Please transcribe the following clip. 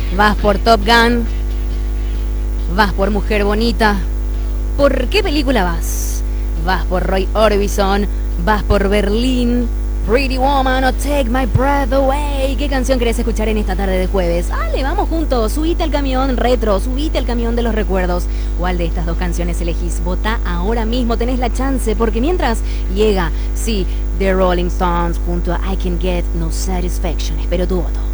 ¿Vas por Top Gun? ¿Vas por Mujer Bonita? ¿Por qué película vas? ¿Vas por Roy Orbison? ¿Vas por Berlín? Pretty Woman o Take My Breath Away. ¿Qué canción querés escuchar en esta tarde de jueves? Ale, vamos juntos, subite al camión retro, subite al camión de los recuerdos. ¿Cuál de estas dos canciones elegís? Vota ahora mismo, tenés la chance, porque mientras llega, sí, The Rolling Stones junto a I Can Get No Satisfaction. Espero tu voto.